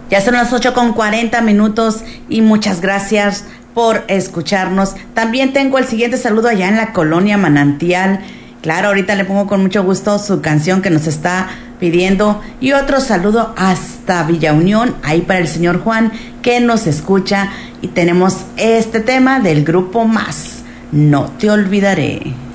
Ya son las 8:40 y muchas gracias por escucharnos. También tengo el siguiente saludo allá en la colonia Manantial. Claro, ahorita le pongo con mucho gusto su canción que nos está pidiendo. Y otro saludo hasta Villa Unión, ahí para el señor Juan, que nos escucha. Y tenemos este tema del grupo Más, No Te Olvidaré.